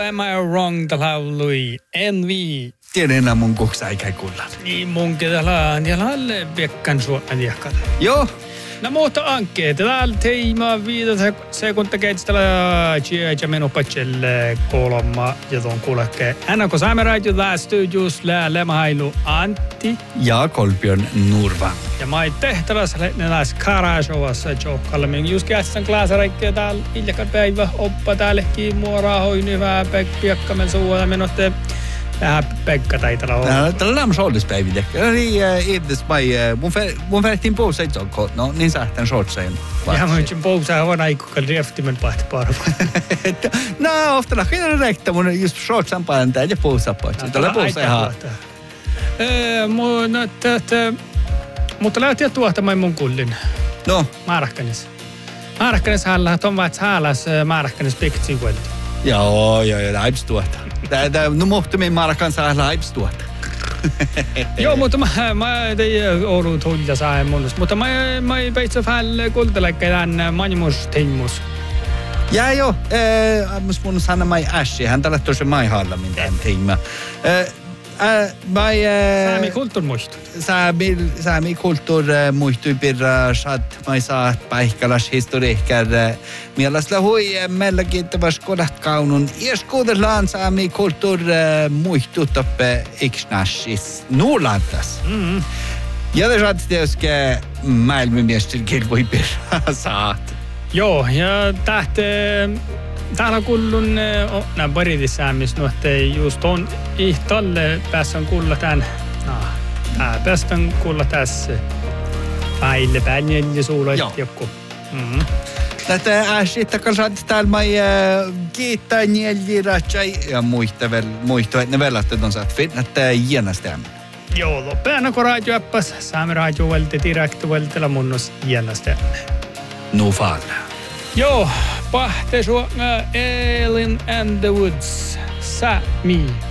Am I Wrong laului Envy. Tiedän enää mun kuhsa eikä kuulla. Niin munkin täällä Pekkan suoran jahkalla. Joo. No mutta Anke, täällä teima 5 sekuntia keitsellä ja menu patselle kolma ja tuon kuulekeen. Ennen kuin saamme raidilla studios lämahailu Antti. Ja Kolbjörn Nurva. Ja mä tehtävässä näissä Karasovassa Jokalle. Minä just käsitän klaasaraikkeen täällä iljakan päivä oppa täällekin muoraa hoin hyvää piekkamen suuta minuutte. Pekka taitella olla. Tällä on soldispäivillä. Edes mun vertiin puhussa ei ole. No niin sähtän shortsain. Ja mä yhtsin puhussa on aikukalla rieftimen pahti parva. No ofta lähtee rekta mun just shortsan paintaa ja puhussa paitsi. Tällä puhussa ihan. Mutta lähtiä tuohtamaan mun kullin. No? Määräkkänis. Määräkkänis häällä, ton vaat hääläs määräkkänis piktsiin kuelta. Joo, läips tuota. No muhtumin Markan saa läips tuota. Joo, mutta mä tein ollut hulja saa mullus. Mutta mä ei peitse fäälle kultaleikka tämän manjumus teimmus. Ja joo, mun sanna mai ässi. Hän tällä tosi mai haalla mitään teimma. Saami kulttuur muistut. Saami kulttuur muistui pirra saat mai saat paikkalas historiikkar mielasla hui melkiintäväs kodat kaunun. Ies kuudellaan saami kulttuur muistuttappe iksnassis Nuulantas. Ja te saat tietysti maailmanmestarikilpui pirra saat. Joo, ja täällä kullun nämä paridissäämis, no ettei just on ihtalle päässän kulla tän. Päästän kulla tässä. Päille päin ja suuloit joku. Tätä äsittä kanssa täällä mä kiittää nieliratsai ja muista, että ne velattet on saat finnättää jännästämään. Joo, loppeana kun radioappas, saamme radiovalti direktuvaltilla munnos jännästämään. No fan. Joo, pahte suonga Alien and the Woods. Sami.